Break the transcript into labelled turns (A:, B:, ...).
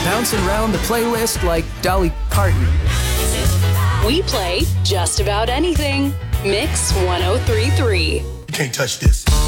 A: bouncing around the playlist like Dolly Parton.
B: We play just about anything. Mix 1033.
C: You can't touch this.